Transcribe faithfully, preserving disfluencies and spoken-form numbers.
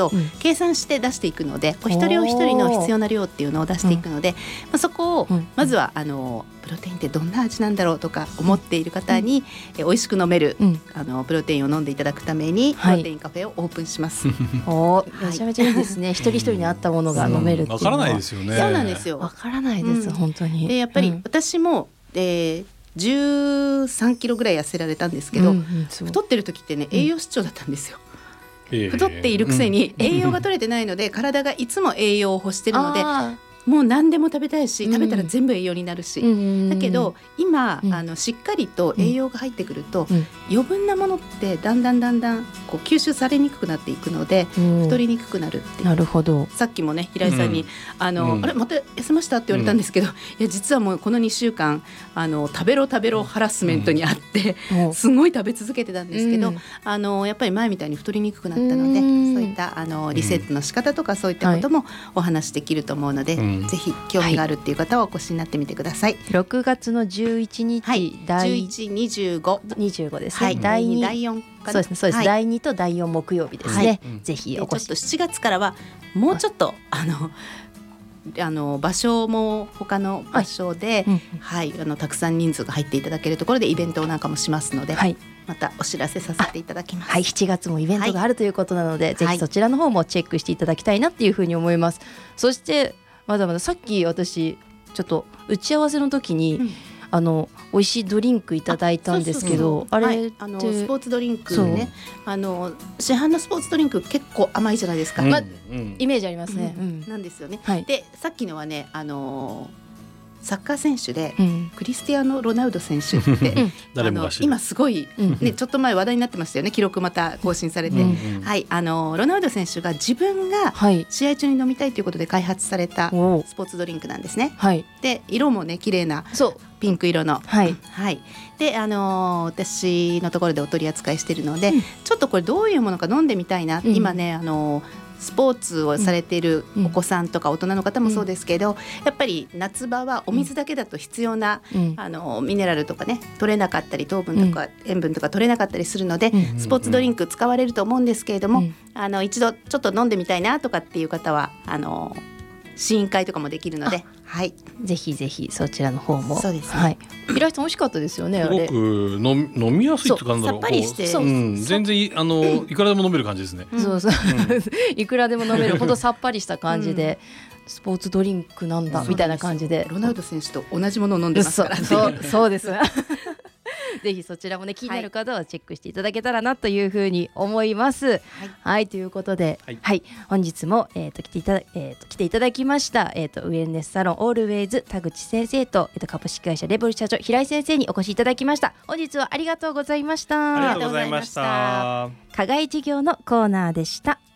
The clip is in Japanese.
と、うん、計算して出していくので、こう一人お一人の必要な量っていうのを出していくので、うんまあ、そこをまずはあのプロテインってどんな味なんだろうとか思っている方に、うん、え美味しく飲める、うん、あのプロテインを飲んでいただくために、はい、プロテインカフェをオープンします。 おめちゃめちゃいいですね。一人一人に合ったものが飲めるっていうのは、 わからないですよね。 そうなんですよ。 わからないです、うん、本当に。 でやっぱり私も、えーじゅうさんキロぐらい痩せられたんですけど、うんうん、太ってる時ってね栄養失調だったんですよ、うん、太っているくせに栄養が取れてないので、うん、体がいつも栄養を欲してるのでもう何でも食べたいし、食べたら全部栄養になるし、うん、だけど今、うん、あのしっかりと栄養が入ってくると、うん、余分なものってだんだんだんだんこう吸収されにくくなっていくので、うん、太りにくくなるっていう。 なるほど。 さっきもね平井さんに、うん、あの、うん、あれまた痩せましたって言われたんですけど、うん、いや実はもうこのにしゅうかんあの食べろ食べろハラスメントにあって、うん、すごい食べ続けてたんですけど、うん、あのやっぱり前みたいに太りにくくなったので、うん、そういったあのリセットの仕方とかそういったこともお話できると思うので、うん、ぜひ興味があるっていう方はお越しになってみてください。 ろくがつのじゅういちにち、はい、 じゅういち、にじゅうご、 にじゅうごですね、はい、 だいに、だいよんかな。 そうですね、そうです、はい、だいにとだいよん木曜日ですね、はい、ぜひお越し。 ちょっとしちがつからはもうちょっとあのあの場所も他の場所で、はいはい、あのたくさん人数が入っていただけるところでイベントなんかもしますので、はい、またお知らせさせていただきます。 はい、しちがつもイベントがあるということなので、はい、ぜひそちらの方もチェックしていただきたいなっていうふうに思います。そしてまだまださっき私ちょっと打ち合わせの時に、うん、あの美味しいドリンクいただいたんですけど、あれって、はい、 あのスポーツドリンクね、あの市販のスポーツドリンク結構甘いじゃないですか、 うんまうん、イメージありますね、 うん、なんですよね、はい、でさっきのはね、あのサッカー選手で、うん、クリスティアーノ・ロナウド選手って、うん、あの今すごい、ね、ちょっと前話題になってましたよね。記録また更新されて、うんうんはい、あのロナウド選手が自分が試合中に飲みたいということで開発されたスポーツドリンクなんですね、はい、で色もね綺麗なピンク色の、はいはい、で、あのー、私のところでお取り扱いしているので、うん、ちょっとこれどういうものか飲んでみたいな、うん、今ね、あのースポーツをされているお子さんとか大人の方もそうですけど、うん、やっぱり夏場はお水だけだと必要な、うん、あのミネラルとかね取れなかったり糖分とか塩分とか取れなかったりするので、うん、スポーツドリンク使われると思うんですけれども、うん、あの一度ちょっと飲んでみたいなとかっていう方はあの試飲会とかもできるので、はい、 ぜひぜひそちらの方も。 そうですね、 はい、平井さん美味しかったですよね。 すごく飲 み, 飲みやすいって感じだろう。 さっぱりして、 うん、全然あのいくらでも飲める感じですね、 うん、そうそう、うん、いくらでも飲める本当さっぱりした感じで、うん、スポーツドリンクなんだみたいな感じで、 ロナウド選手と同じものを飲んでますからね。 そうそうそうですぜひそちらもね気になる方はチェックしていただけたらなというふうに思います。はい、はい、ということで、はいはい、本日も、えー、と来ていただ、えー、と来ていただきました、えー、とウェルネスサロンオールウェイズ田口先生と、えー、と株式会社レボル社長平井先生にお越しいただきました。本日はありがとうございました。 ありがとうございました。 課外事業のコーナーでした。